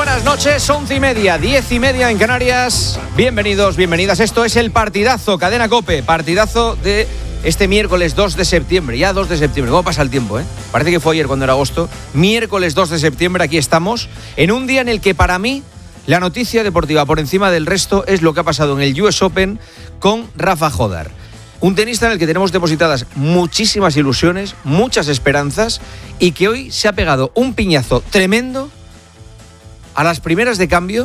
buenas noches, 11:30, 10:30 en Canarias. Bienvenidos, bienvenidas. Esto es el partidazo, Cadena COPE, partidazo de este miércoles 2 de septiembre. Ya 2 de septiembre, ¿cómo pasa el tiempo? Parece que fue ayer cuando era agosto. Miércoles 2 de septiembre, aquí estamos, en un día en el que para mí la noticia deportiva por encima del resto es lo que ha pasado en el US Open con Rafa Jódar. Un tenista en el que tenemos depositadas muchísimas ilusiones, muchas esperanzas, y que hoy se ha pegado un piñazo tremendo a las primeras de cambio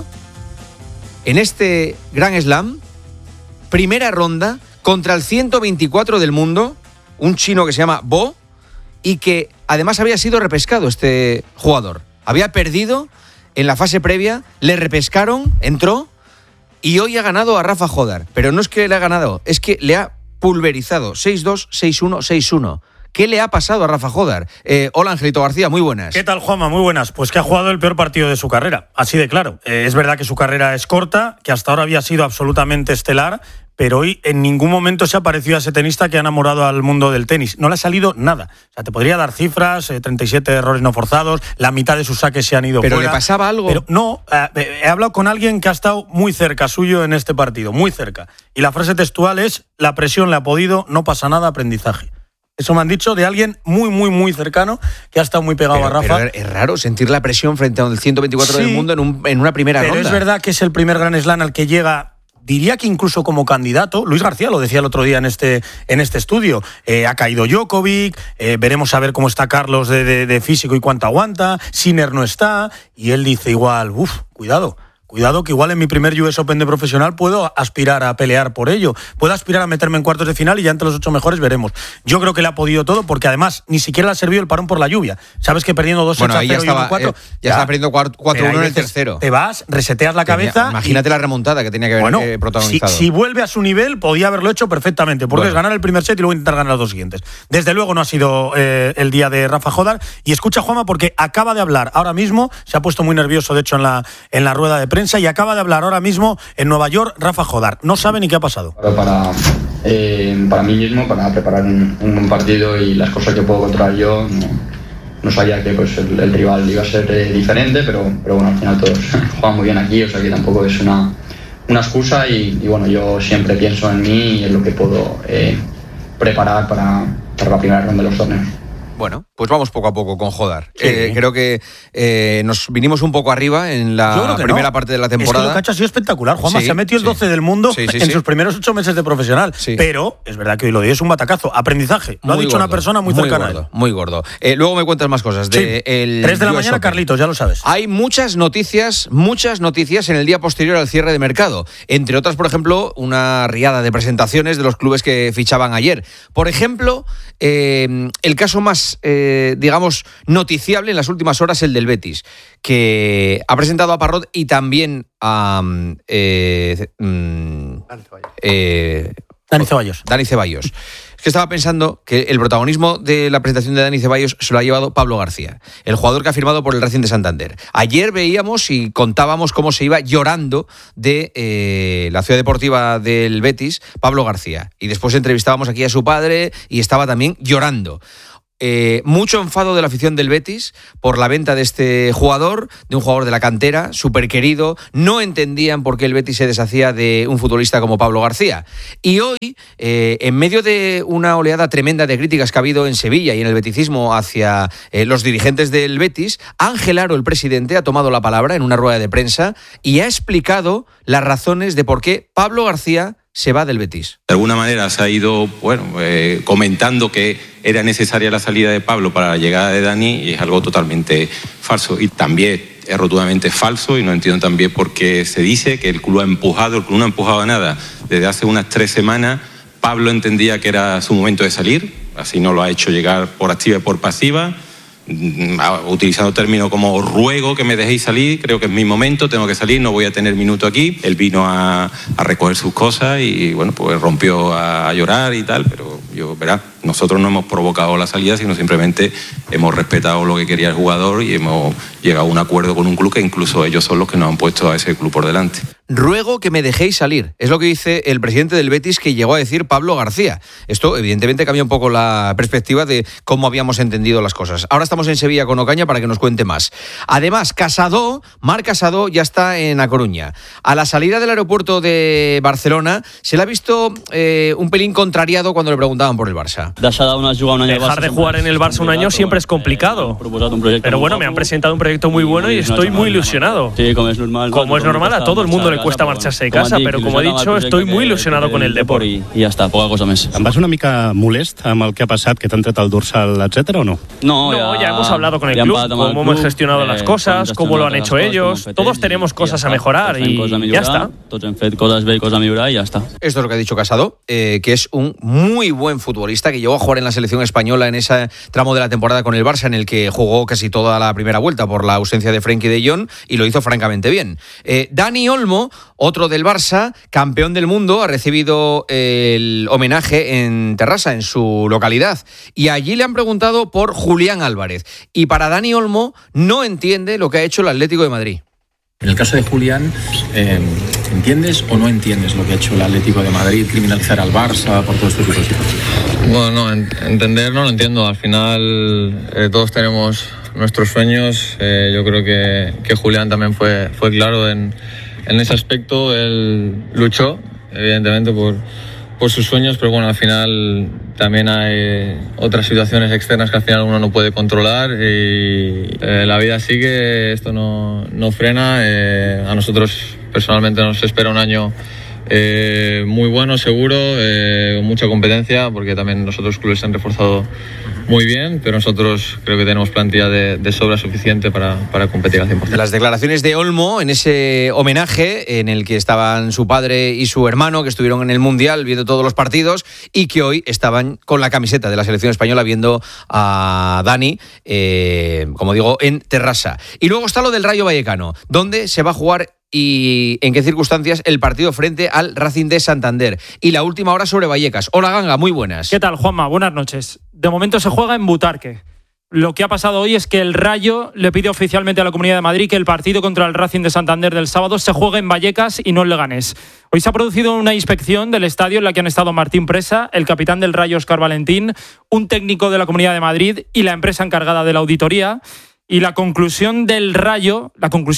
en este Grand Slam. Primera ronda contra el 124 del mundo, un chino que se llama Bo, y que además había sido repescado este jugador. Había perdido en la fase previa, le repescaron, entró y hoy ha ganado a Rafa Jódar. Pero no es que le ha ganado, es que le ha pulverizado 6-2, 6-1, 6-1. ¿Qué le ha pasado a Rafa Jódar? Hola, Angelito García, muy buenas. ¿Qué tal, Juanma? Muy buenas. Pues que ha jugado el peor partido de su carrera, así de claro. Es verdad que su carrera es corta, que hasta ahora había sido absolutamente estelar, pero hoy en ningún momento se ha parecido a ese tenista que ha enamorado al mundo del tenis. No le ha salido nada. O sea, te podría dar cifras, 37 errores no forzados, la mitad de sus saques se han ido ¿Pero fuera. le pasaba algo? Pero no, he hablado con alguien que ha estado muy cerca suyo en este partido, muy cerca. Y la frase textual es: la presión le ha podido, no pasa nada, aprendizaje. Eso me han dicho de alguien muy, muy, muy cercano que ha estado muy pegado a Rafa. Pero es raro sentir la presión frente al 124 del mundo en una primera ronda. Pero es verdad que es el primer Grand Slam al que llega, diría que incluso como candidato. Luis García lo decía el otro día en este estudio. Ha caído Djokovic, veremos a ver cómo está Carlos de físico y cuánto aguanta. Sinner no está. Y él dice igual, Cuidado que igual en mi primer US Open de profesional puedo aspirar a pelear por ello. Puedo aspirar a meterme en cuartos de final y ya entre los 8 mejores veremos. Yo creo que le ha podido todo porque además ni siquiera le ha servido el parón por la lluvia. Sabes que perdiendo 2-8-0 y 1-4... ya estaba perdiendo 4-1 en el tercero. Te vas, reseteas la cabeza... Imagínate la remontada que tenía que haber protagonizado. Si vuelve a su nivel, podía haberlo hecho perfectamente, porque es ganar el primer set y luego intentar ganar los dos siguientes. Desde luego no ha sido el día de Rafa Jódar. Y escucha, Juanma, porque acaba de hablar ahora mismo, se ha puesto muy nervioso, de hecho, en la rueda de prensa, y acaba de hablar ahora mismo en Nueva York Rafa Jódar. No sabe ni qué ha pasado. Para mí mismo, para preparar un partido y las cosas que puedo controlar yo, no sabía que pues, el rival iba a ser diferente, pero bueno, al final todos juegan muy bien aquí, o sea que tampoco es una excusa y bueno, yo siempre pienso en mí y en lo que puedo preparar para la primera ronda de los torneos. Bueno, pues vamos poco a poco con Jódar. Sí. Creo que nos vinimos un poco arriba en la primera parte de la temporada. Es que lo que ha hecho ha sido espectacular, Juanma. Sí, se ha metido el 12 del mundo en sus primeros 8 meses de profesional. Sí. Pero es verdad que hoy lo de hoy es un batacazo. Aprendizaje. Lo ha dicho una persona muy cercana a él. Muy gordo. Luego me cuentas más cosas. 3 de la mañana, Carlitos, ya lo sabes. Hay muchas noticias en el día posterior al cierre de mercado. Entre otras, por ejemplo, una riada de presentaciones de los clubes que fichaban ayer. Por ejemplo, el caso más... digamos, noticiable en las últimas horas, el del Betis, que ha presentado a Parrot y también a Dani Ceballos. Es que estaba pensando que el protagonismo de la presentación de Dani Ceballos se lo ha llevado Pablo García, el jugador que ha firmado por el Racing de Santander. Ayer veíamos y contábamos cómo se iba llorando de la ciudad deportiva del Betis, Pablo García. Y después entrevistábamos aquí a su padre y estaba también llorando. Mucho enfado de la afición del Betis por la venta de este jugador, de un jugador de la cantera, súper querido. No entendían por qué el Betis se deshacía de un futbolista como Pablo García. Y hoy, en medio de una oleada tremenda de críticas que ha habido en Sevilla y en el beticismo hacia los dirigentes del Betis, Ángel Aro, el presidente, ha tomado la palabra en una rueda de prensa y ha explicado las razones de por qué Pablo García se va del Betis. De alguna manera se ha ido comentando que era necesaria la salida de Pablo para la llegada de Dani, y es algo totalmente falso. Y también es rotundamente falso, y no entiendo también por qué se dice que el club no ha empujado nada. Desde hace unas 3 semanas Pablo entendía que era su momento de salir, así no lo ha hecho llegar por activa y por pasiva, utilizando términos como ruego que me dejéis salir, creo que es mi momento, tengo que salir, no voy a tener minuto aquí. Él vino a recoger sus cosas y bueno, pues rompió a llorar y tal, pero nosotros no hemos provocado la salida, sino simplemente hemos respetado lo que quería el jugador y hemos llegado a un acuerdo con un club que incluso ellos son los que nos han puesto a ese club por delante. ruego que me dejéis salir. Es lo que dice el presidente del Betis, que llegó a decir Pablo García. Esto, evidentemente, cambia un poco la perspectiva de cómo habíamos entendido las cosas. Ahora estamos en Sevilla con Ocaña para que nos cuente más. Además, Marc Casado ya está en A Coruña. A la salida del aeropuerto de Barcelona se le ha visto un pelín contrariado cuando le preguntaban por el Barça. Dejar de jugar en el Barça un año siempre es complicado. Pero bueno, me han presentado un proyecto muy bueno y estoy muy ilusionado. Como es normal, a todo el mundo le cuesta marxar-se de casa, però com he dicho, estoy muy ilusionado con el Depor. I ja està, poca cosa més. Em vas una mica molest amb el que ha passat, que t'han tret el dorsal, etcétera, o no? No, ya hemos hablado con el club, cómo hemos gestionado las cosas, cómo lo han hecho ellos. Todos tenemos cosas a mejorar y ya está. Tots hem fet coses bé i coses a millorar i ja està. Esto es lo que ha dicho Casado, que es un muy buen futbolista, que llegó a jugar en la selección española en ese tramo de la temporada con el Barça, en el que jugó casi toda la primera vuelta por la ausencia de Frenkie de Jong, y lo hizo francamente bien. Dani Olmo, otro del Barça, campeón del mundo, ha recibido el homenaje en Terrassa, en su localidad, y allí le han preguntado por Julián Álvarez, y para Dani Olmo no entiende lo que ha hecho el Atlético de Madrid. En el caso de Julián, ¿entiendes o no entiendes lo que ha hecho el Atlético de Madrid, criminalizar al Barça por todo este tipo de situaciones? Bueno, no, entender no lo entiendo. Al final todos tenemos nuestros sueños. Yo creo que Julián también fue claro en ese aspecto. Él luchó, evidentemente, por sus sueños, pero bueno, al final también hay otras situaciones externas que al final uno no puede controlar y la vida sigue, esto no frena. A nosotros personalmente nos espera un año muy bueno, seguro, con mucha competencia, porque también los otros clubes se han reforzado muy bien, pero nosotros creo que tenemos plantilla de sobra suficiente para competir al 100%. Las declaraciones de Olmo en ese homenaje en el que estaban su padre y su hermano, que estuvieron en el Mundial viendo todos los partidos y que hoy estaban con la camiseta de la selección española viendo a Dani, como digo, en Terrassa. Y luego está lo del Rayo Vallecano, donde se va a jugar y en qué circunstancias el partido frente al Racing de Santander. Y la última hora sobre Vallecas. Hola, Ganga, muy buenas. ¿Qué tal, Juanma? Buenas noches. De momento se juega en Butarque. Lo que ha pasado hoy es que el Rayo le pide oficialmente a la Comunidad de Madrid que el partido contra el Racing de Santander del sábado se juegue en Vallecas y no en Leganés. Hoy se ha producido una inspección del estadio en la que han estado Martín Presa, el capitán del Rayo Óscar Valentín, un técnico de la Comunidad de Madrid y la empresa encargada de la auditoría. Y la conclusión del Rayo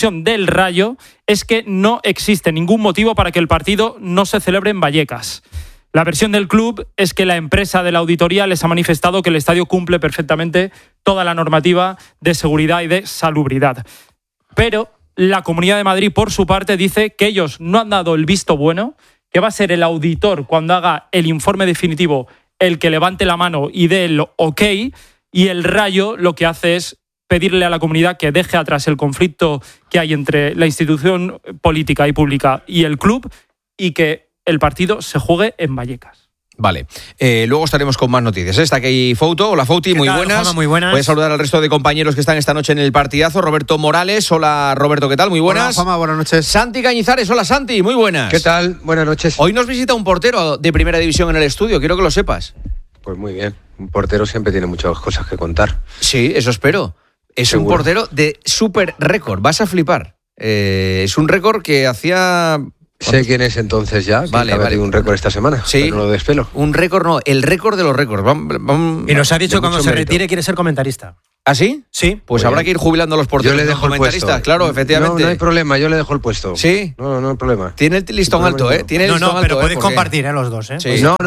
es que no existe ningún motivo para que el partido no se celebre en Vallecas. La versión del club es que la empresa de la auditoría les ha manifestado que el estadio cumple perfectamente toda la normativa de seguridad y de salubridad. Pero la Comunidad de Madrid, por su parte, dice que ellos no han dado el visto bueno, que va a ser el auditor, cuando haga el informe definitivo, el que levante la mano y dé el ok, y el Rayo lo que hace es pedirle a la comunidad que deje atrás el conflicto que hay entre la institución política y pública y el club y que el partido se juegue en Vallecas. Vale, luego estaremos con más noticias. Está aquí Fouto. Hola, Fouti, muy buenas. Juanma, muy buenas. Voy a saludar al resto de compañeros que están esta noche en el partidazo. Roberto Morales, hola Roberto, ¿qué tal? Muy buenas. Hola, Juanma, buenas noches. Santi Cañizares, hola Santi, muy buenas. ¿Qué tal? Buenas noches. Hoy nos visita un portero de primera división en el estudio, quiero que lo sepas. Pues muy bien, un portero siempre tiene muchas cosas que contar. Sí, eso espero. Es Seguro. Un portero de súper récord, vas a flipar. Es un récord que hacía... Sé quién es entonces ya, que ha batido un récord esta semana, sí, pero no lo despelo. Un récord no, el récord de los récords. Y nos ha dicho que cuando se retire quiere ser comentarista. ¿Ah, sí? Sí. Pues habrá que ir jubilando a los porteros. Yo le dejo el puesto. Claro, efectivamente. No hay problema, yo le dejo el puesto. ¿Sí? No hay problema. Tiene el listón alto, ¿eh? Tiene el listón alto, pero podéis porque... compartir, los dos, ¿eh? Sí. No,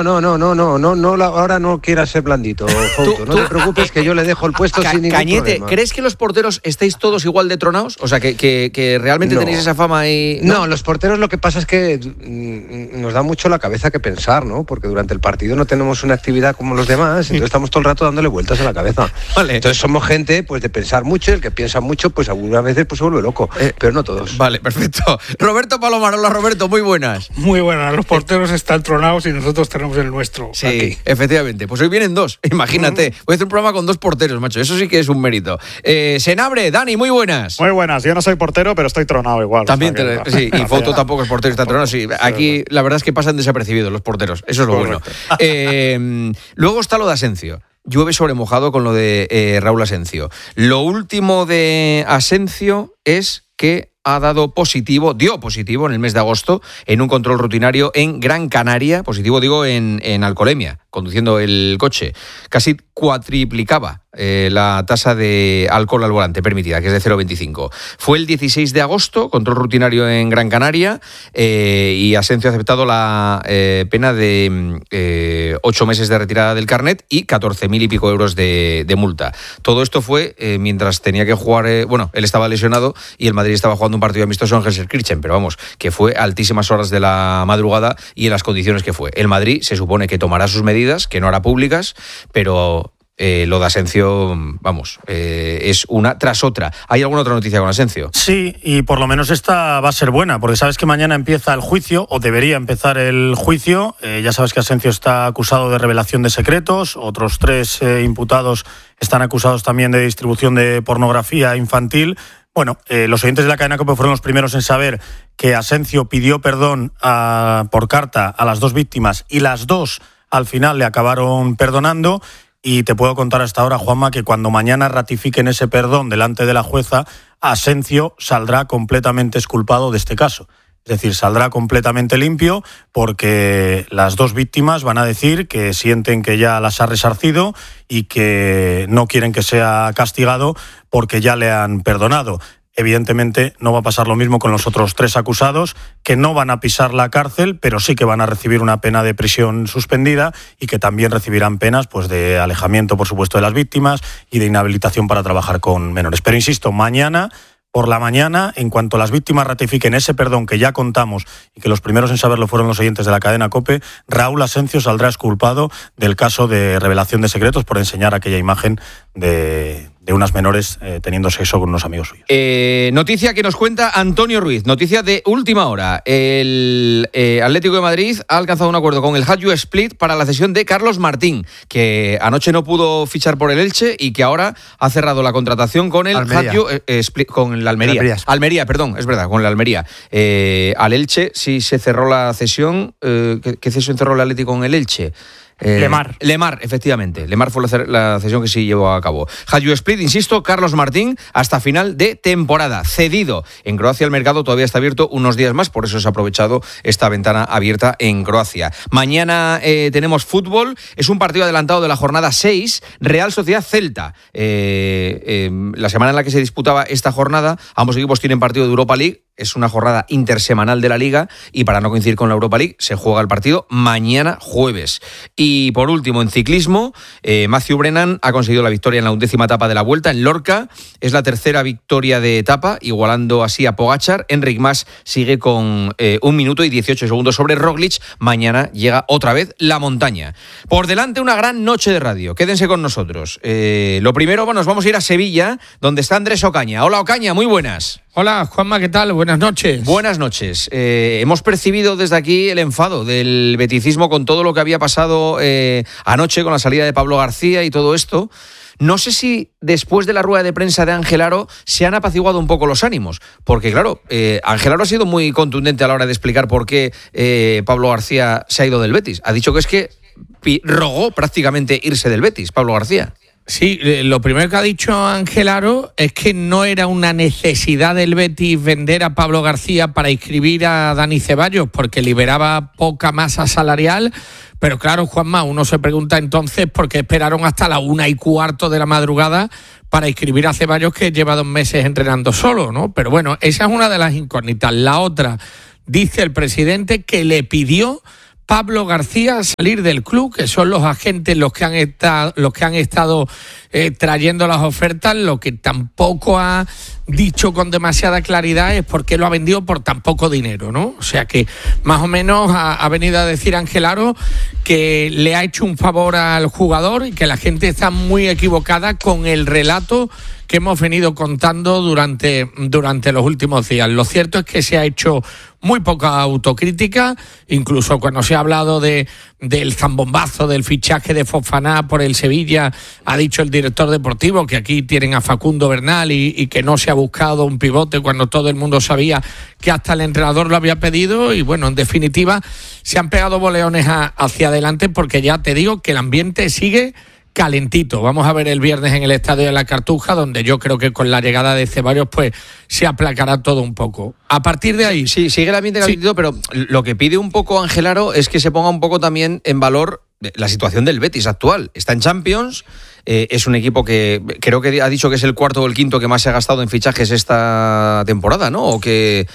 ahora no quieras ser blandito, Fouto. No te preocupes que yo le dejo el puesto sin ningún Cañete, problema. ¿crees que los porteros estáis todos igual de tronados? O sea, que realmente tenéis esa fama y... No, los porteros lo que pasa es que nos da mucho la cabeza que pensar, ¿no? Porque durante el partido no tenemos una actividad como los demás, entonces estamos todo el rato dándole vueltas a la cabeza. Vale. Entonces somos gente pues de pensar mucho, el que piensa mucho pues algunas veces pues se vuelve loco, pero no todos. Vale, perfecto. Roberto Palomar, hola Roberto, muy buenas. Muy buenas, los porteros están tronados y nosotros tenemos el nuestro. Sí, aquí. Efectivamente. Pues hoy vienen dos, imagínate. Voy a hacer un programa con dos porteros, macho. Eso sí que es un mérito. Senabre, Dani, muy buenas. Muy buenas, yo no soy portero, pero estoy tronado igual. También, o sea, sí, y Fouto tampoco es portero, está tronado. Sí, aquí la verdad es que pasan desapercibidos los porteros, eso es lo Correcto. bueno. Luego está lo de Asencio. Llueve sobre mojado con lo de Raúl Asencio. Lo último de Asencio es que dio positivo en el mes de agosto en un control rutinario en Gran Canaria, positivo digo en alcoholemia, conduciendo el coche. Casi cuatriplicaba la tasa de alcohol al volante permitida, que es de 0,25. Fue el 16 de agosto, control rutinario en Gran Canaria, y Asencio ha aceptado la pena de 8 meses de retirada del carnet y 14.000 y pico euros de multa. Todo esto fue mientras tenía que jugar, él estaba lesionado y el Madrid estaba jugando un partido amistoso en Gelsenkirchen, pero vamos, que fue a altísimas horas de la madrugada y en las condiciones que fue. El Madrid se supone que tomará sus medidas, que no hará públicas, pero lo de Asencio, es una tras otra. ¿Hay alguna otra noticia con Asencio? Sí, y por lo menos esta va a ser buena, porque sabes que mañana empieza el juicio, o debería empezar el juicio. Ya sabes que Asencio está acusado de revelación de secretos, otros 3 imputados están acusados también de distribución de pornografía infantil. Bueno, los oyentes de la cadena COPE fueron los primeros en saber que Asencio pidió perdón por carta a las 2 víctimas y las 2 al final le acabaron perdonando. Y te puedo contar hasta ahora, Juanma, que cuando mañana ratifiquen ese perdón delante de la jueza, Asencio saldrá completamente exculpado de este caso. Es decir, saldrá completamente limpio porque las 2 víctimas van a decir que sienten que ya las ha resarcido y que no quieren que sea castigado porque ya le han perdonado. Evidentemente no va a pasar lo mismo con los otros 3 acusados, que no van a pisar la cárcel, pero sí que van a recibir una pena de prisión suspendida y que también recibirán penas de alejamiento, por supuesto, de las víctimas y de inhabilitación para trabajar con menores. Pero insisto, mañana por la mañana, en cuanto las víctimas ratifiquen ese perdón que ya contamos y que los primeros en saberlo fueron los oyentes de la cadena COPE, Raúl Asencio saldrá exculpado del caso de revelación de secretos por enseñar aquella imagen de unas menores teniendo sexo con unos amigos suyos. Noticia que nos cuenta Antonio Ruiz, noticia de última hora. El Atlético de Madrid ha alcanzado un acuerdo con el Hajduk Split para la cesión de Carlos Martín, que anoche no pudo fichar por el Elche y que ahora ha cerrado la contratación con el Hajduk Split, con el Almería. Almería, perdón, es verdad, con el Almería. Al Elche sí se cerró la cesión. ¿Qué cesión cerró el Atlético con el Elche? Lemar, efectivamente. Lemar fue la cesión que sí llevó a cabo. Hajduk Split, insisto, Carlos Martín hasta final de temporada, cedido. En Croacia el mercado todavía está abierto unos días más, por eso se ha aprovechado esta ventana abierta en Croacia. Mañana tenemos fútbol, es un partido adelantado de la jornada 6, Real Sociedad Celta. La semana en la que se disputaba esta jornada, ambos equipos tienen partido de Europa League. Es una jornada intersemanal de la Liga y para no coincidir con la Europa League se juega el partido mañana jueves. Y por último, en ciclismo, Matthew Brennan ha conseguido la victoria en la 11ª etapa de la Vuelta en Lorca. Es la 3ª victoria de etapa, igualando así a Pogačar. Enric Mas sigue con 1 minuto y 18 segundos sobre Roglic. Mañana llega otra vez la montaña. Por delante una gran noche de radio. Quédense con nosotros. Lo primero, nos vamos a ir a Sevilla, donde está Andrés Ocaña. Hola Ocaña, muy buenas. Hola, Juanma, ¿qué tal? Buenas noches. Buenas noches. Hemos percibido desde aquí el enfado del beticismo con todo lo que había pasado anoche con la salida de Pablo García y todo esto. No sé si después de la rueda de prensa de Ángel Aro se han apaciguado un poco los ánimos, porque claro, Ángel Aro ha sido muy contundente a la hora de explicar por qué Pablo García se ha ido del Betis. Ha dicho que es que rogó prácticamente irse del Betis, Pablo García. Sí, lo primero que ha dicho Ángel Aro es que no era una necesidad del Betis vender a Pablo García para inscribir a Dani Ceballos, porque liberaba poca masa salarial. Pero claro, Juanma, uno se pregunta entonces por qué esperaron hasta la 1:15 de la madrugada para inscribir a Ceballos, que lleva 2 meses entrenando solo, ¿no? Pero bueno, esa es una de las incógnitas. La otra, dice el presidente que le pidió Pablo García salir del club, que son los agentes los que han estado trayendo las ofertas. Lo que tampoco ha dicho con demasiada claridad es por qué lo ha vendido por tan poco dinero, ¿no? O sea que más o menos ha venido a decir Ángel Aro que le ha hecho un favor al jugador y que la gente está muy equivocada con el relato que hemos venido contando durante los últimos días. Lo cierto es que se ha hecho muy poca autocrítica, incluso cuando se ha hablado del zambombazo, del fichaje de Fofana por el Sevilla, ha dicho el director deportivo que aquí tienen a Facundo Bernal y que no se ha buscado un pivote cuando todo el mundo sabía que hasta el entrenador lo había pedido. Y bueno, en definitiva, se han pegado boleones hacia adelante, porque ya te digo que el ambiente sigue calentito. Vamos a ver el viernes en el Estadio de la Cartuja, donde yo creo que con la llegada de Ceballos pues se aplacará todo un poco. A partir de ahí... Sí, sigue el ambiente calentito, pero lo que pide un poco Ángel Aro es que se ponga un poco también en valor la situación del Betis actual. Está en Champions, es un equipo que creo que ha dicho que es el cuarto o el quinto que más se ha gastado en fichajes esta temporada, ¿no? O que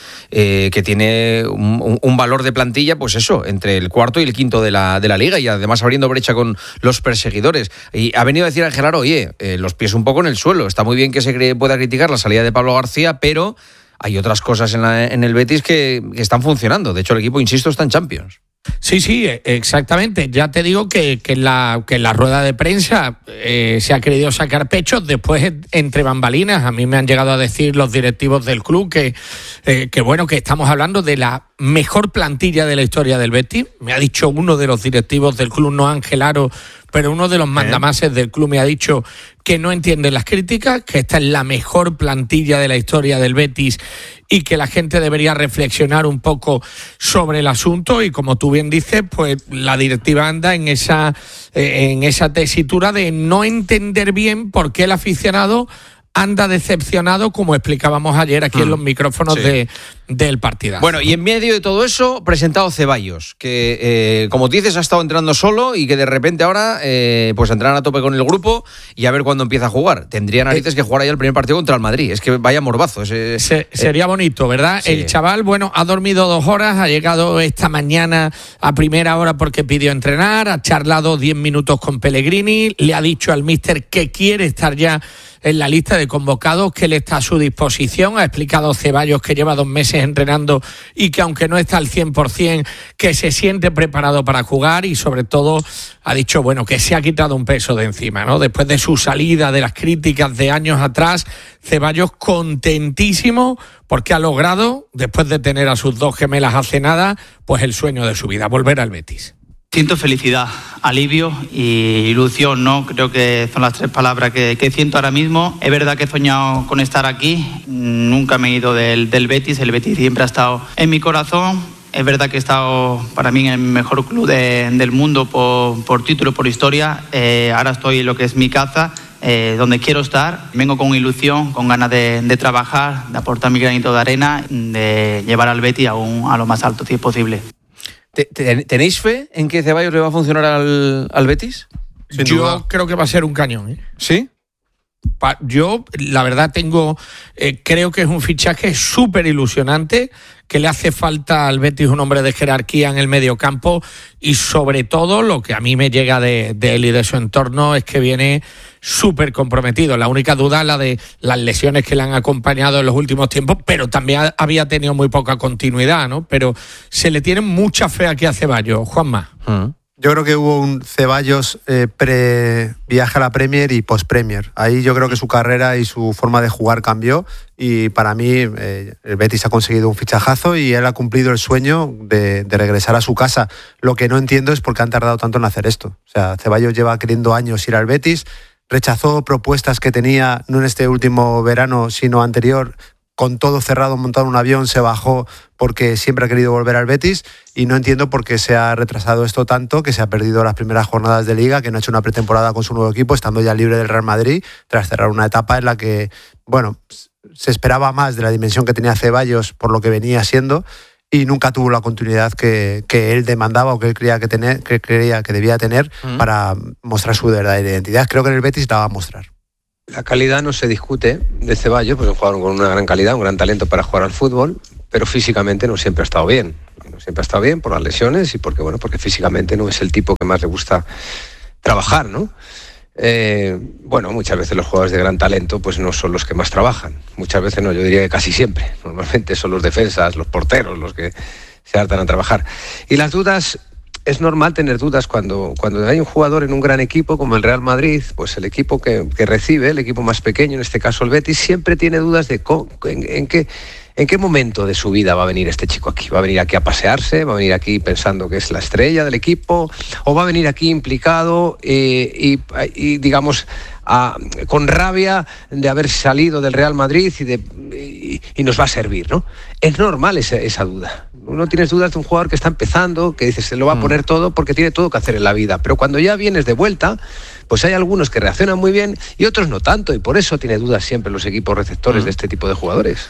tiene un valor de plantilla, pues eso, entre el cuarto y el quinto de la liga, y además abriendo brecha con los perseguidores. Y ha venido a decir Ángel Aro, oye, los pies un poco en el suelo. Está muy bien que se pueda criticar la salida de Pablo García, pero hay otras cosas en el Betis que están funcionando. De hecho, el equipo, insisto, está en Champions. Sí, exactamente. Ya te digo que en la rueda de prensa se ha querido sacar pecho. Después, entre bambalinas, a mí me han llegado a decir los directivos del club que estamos hablando de la mejor plantilla de la historia del Betis. Me ha dicho uno de los directivos del club, no Ángel Aro, pero uno de los mandamases del club me ha dicho que no entiende las críticas, que esta es la mejor plantilla de la historia del Betis y que la gente debería reflexionar un poco sobre el asunto. Y como tú bien dices, pues la directiva anda en esa tesitura de no entender bien por qué el aficionado anda decepcionado, como explicábamos ayer aquí en los micrófonos del partidazo. Bueno, y en medio de todo eso, presentado Ceballos, que como dices ha estado entrenando solo y que de repente ahora pues entran a tope con el grupo y a ver cuándo empieza a jugar. Tendría narices que jugar ya el primer partido contra el Madrid. Es que vaya morbazo. Sería bonito, ¿verdad? Sí. El chaval, bueno, ha dormido 2 horas, ha llegado esta mañana a primera hora porque pidió entrenar, ha charlado 10 minutos con Pellegrini, le ha dicho al míster que quiere estar ya en la lista de convocados, que él está a su disposición. Ha explicado Ceballos que lleva 2 meses entrenando y que aunque no está al 100%, que se siente preparado para jugar, y sobre todo ha dicho, bueno, que se ha quitado un peso de encima, ¿no? Después de su salida, de las críticas de años atrás, Ceballos contentísimo porque ha logrado, después de tener a sus 2 gemelas hace nada, pues el sueño de su vida, volver al Betis. Siento felicidad, alivio y ilusión, ¿no? Creo que son las 3 palabras que siento ahora mismo. Es verdad que he soñado con estar aquí, nunca me he ido del Betis, el Betis siempre ha estado en mi corazón. Es verdad que he estado para mí en el mejor club del mundo por título, por historia. Ahora estoy en lo que es mi casa, donde quiero estar. Vengo con ilusión, con ganas de trabajar, de aportar mi granito de arena, de llevar al Betis a lo más alto, si es posible. ¿Tenéis fe en que Ceballos le va a funcionar al Betis? Yo creo que va a ser un cañón, ¿eh? ¿Sí? Yo, la verdad, creo que es un fichaje súper ilusionante, que le hace falta al Betis un hombre de jerarquía en el mediocampo, y sobre todo lo que a mí me llega de él y de su entorno es que viene súper comprometido. La única duda es la de las lesiones que le han acompañado en los últimos tiempos, pero también había tenido muy poca continuidad, ¿no? Pero se le tiene mucha fe aquí a Ceballos, Juanma. Yo creo que hubo un Ceballos pre-viaje a la Premier y post-Premier. Ahí yo creo que su carrera y su forma de jugar cambió, y para mí el Betis ha conseguido un fichajazo y él ha cumplido el sueño de regresar a su casa. Lo que no entiendo es por qué han tardado tanto en hacer esto. O sea, Ceballos lleva queriendo años ir al Betis, rechazó propuestas que tenía no en este último verano, sino anterior, con todo cerrado, montado en un avión, se bajó porque siempre ha querido volver al Betis, y no entiendo por qué se ha retrasado esto tanto, que se ha perdido las primeras jornadas de Liga, que no ha hecho una pretemporada con su nuevo equipo, estando ya libre del Real Madrid, tras cerrar una etapa en la que, bueno, se esperaba más de la dimensión que tenía Ceballos por lo que venía siendo, y nunca tuvo la continuidad que él demandaba o que él creía que debía tener para mostrar su verdadera identidad. Creo que en el Betis la va a mostrar. La calidad no se discute de Ceballos, pues es un jugador con una gran calidad, un gran talento para jugar al fútbol, pero físicamente no siempre ha estado bien. No siempre ha estado bien por las lesiones y porque físicamente no es el tipo que más le gusta trabajar, ¿no? Muchas veces los jugadores de gran talento pues no son los que más trabajan. Muchas veces no, yo diría que casi siempre. Normalmente son los defensas, los porteros los que se hartan a trabajar. Y las dudas... Es normal tener dudas cuando hay un jugador en un gran equipo como el Real Madrid, pues el equipo que recibe, el equipo más pequeño, en este caso el Betis, siempre tiene dudas de en ¿En qué momento de su vida va a venir este chico aquí? ¿Va a venir aquí a pasearse? ¿Va a venir aquí pensando que es la estrella del equipo? ¿O va a venir aquí implicado y digamos, con rabia de haber salido del Real Madrid y nos va a servir, ¿no? Es normal esa duda. Uno tiene dudas de un jugador que está empezando, que dice se lo va a poner todo porque tiene todo que hacer en la vida. Pero cuando ya vienes de vuelta, pues hay algunos que reaccionan muy bien y otros no tanto. Y por eso tiene dudas siempre los equipos receptores de este tipo de jugadores.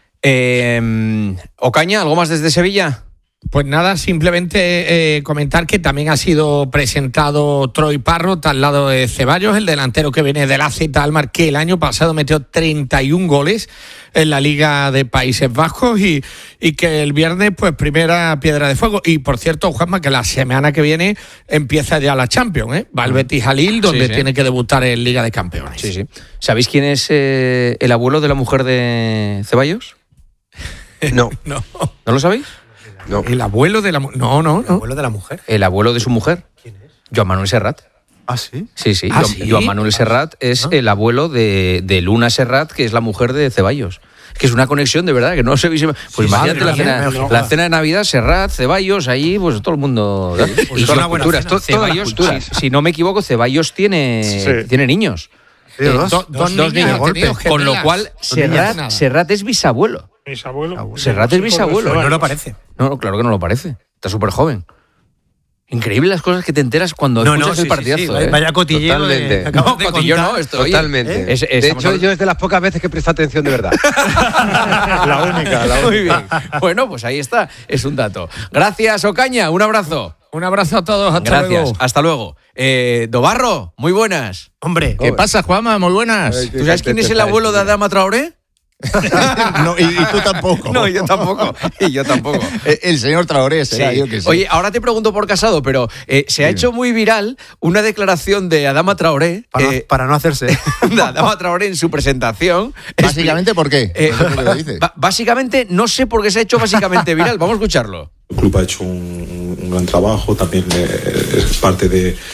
Ocaña, ¿algo más desde Sevilla? Pues nada, simplemente comentar que también ha sido presentado Troy Parrott al lado de Ceballos, el delantero que viene del AZ Alkmaar, que el año pasado metió 31 goles en la Liga de Países Bajos y que el viernes, pues, primera piedra de fuego. Y, por cierto, Juanma, que la semana que viene empieza ya la Champions, ¿eh? Va al Betis Jalil, donde tiene que debutar en Liga de Campeones. Sí. ¿Sabéis quién es el abuelo de la mujer de Ceballos? No. ¿No lo sabéis? No. El abuelo de la mujer. No. ¿El abuelo de la mujer? El abuelo de su mujer. ¿Quién es? Joan Manuel Serrat. ¿Ah, sí? Sí. ¿Sí? Joan Manuel Serrat es el abuelo de Luna Serrat, que es la mujer de Ceballos. Que es una conexión de verdad, que no se ve. Pues imagínate la cena de Navidad, Serrat, Ceballos, ahí, pues todo el mundo. Y todas las culturas, todas las culturas. Si no me equivoco, Ceballos tiene niños. Sí, Dos niñas golpe. Con lo cual, Serrat es bisabuelo. Serrat es bisabuelo. No lo parece. No, claro que no lo parece. Está súper joven. Increíble las cosas que te enteras cuando escuchas el partidazo. Sí. Vaya cotilleo. Totalmente. Totalmente. De hecho, yo es de las pocas veces que presto atención de verdad. La única. Muy bien. Bueno, pues ahí está. Es un dato. Gracias, Ocaña. Un abrazo. Un abrazo a todos. Hasta luego. Hasta luego. Dobarro, muy buenas. Hombre. ¿Qué pasa, Juanma? Muy buenas. ¿Tú sabes quién es el abuelo de Adama Traoré? No, y tú tampoco. No, yo tampoco. El señor Traoré será, yo que sé. Oye, ahora te pregunto por Casado, pero se ha hecho muy viral una declaración de Adama Traoré. Para no hacerse. De Adama Traoré en su presentación. ¿Básicamente por qué? ¿Por qué lo dices? Básicamente, no sé por qué se ha hecho básicamente viral. Vamos a escucharlo. El club ha hecho un gran trabajo, también es parte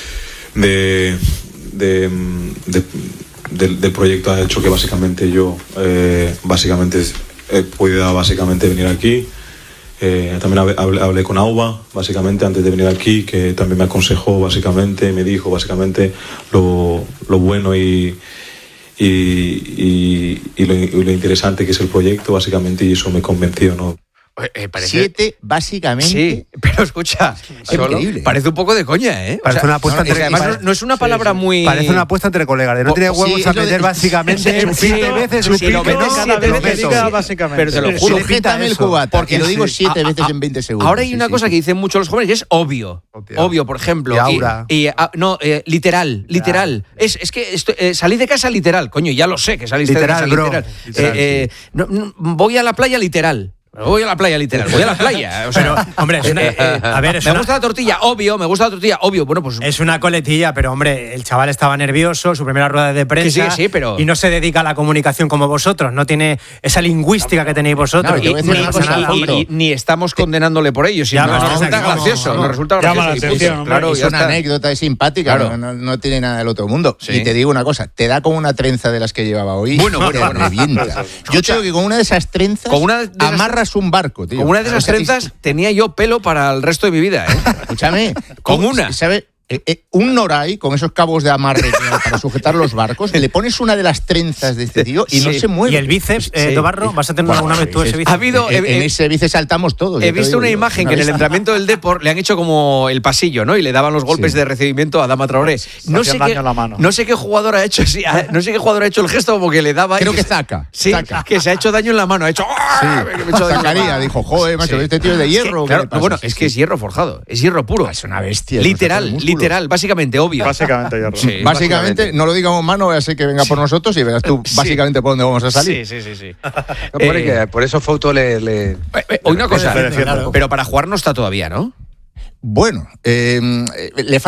del proyecto, ha hecho que básicamente yo pueda venir aquí. También hablé con Auba básicamente antes de venir aquí, que también me aconsejó básicamente, me dijo básicamente lo bueno y lo interesante que es el proyecto básicamente, y eso me convenció, ¿no? Parece... 7, básicamente. Sí, pero escucha, increíble. Parece un poco de coña, ¿eh? Parece una apuesta entre además no es una palabra muy. Parece una apuesta entre colegas. De no tiene huevos a meter básicamente 7 veces. Si lo metes 7 veces, básicamente. Pero te lo juro. Sujétame el cubata, porque lo digo 7 veces en 20 segundos. Ahora hay una cosa que dicen muchos los jóvenes, que es obvio. Obvio, por ejemplo. Literal. Es que salí de casa literal. Coño, ya lo sé que saliste de casa literal. Voy a la playa literal. Voy a la playa, literal. Voy a la playa. O sea, pero, hombre, me gusta la tortilla, obvio. Bueno, pues. Es una coletilla, pero, hombre, el chaval estaba nervioso, su primera rueda de prensa. Sí, pero. Y no se dedica a la comunicación como vosotros. No tiene esa lingüística que tenéis vosotros. Ni estamos condenándole por ello. Sino nos resulta gracioso. Nos resulta gracioso. Claro, es una anécdota, es simpática. Claro. No tiene nada del otro mundo. Sí. Y te digo una cosa, te da como una trenza de las que llevaba hoy. Bueno. Revienta. Yo creo que con una de esas trenzas amarras un barco, tío. Con una de esas trenzas tenía yo pelo para el resto de mi vida, ¿eh? Escúchame. Con una. ¿Sabes? Un noray con esos cabos de amarre para sujetar los barcos, le pones una de las trenzas de este tío y no se mueve. Y el bíceps, Dobarro, vas a tener alguna vez tú ese bíceps. Ha habido, en ese bíceps saltamos todos. He visto una imagen que en el entrenamiento del Depor le han hecho como el pasillo, ¿no? Y le daban los golpes de recibimiento a Adama Traoré. No sé qué jugador ha hecho el gesto como que le daba. Creo que Zaka. Sí, que se ha hecho daño en la mano. Ha hecho. Zacarías dijo, joder, macho, este tío es de hierro. Bueno, es que es hierro forjado, es hierro puro. Es una bestia. Literal, básicamente, obvio. Básicamente, hierro. Sí, básicamente, no lo digamos mano, voy a hacer que venga por nosotros y verás tú básicamente por dónde vamos a salir. Sí. Por eso Fouto le una cosa, pero para jugar no está todavía, ¿no? Bueno, le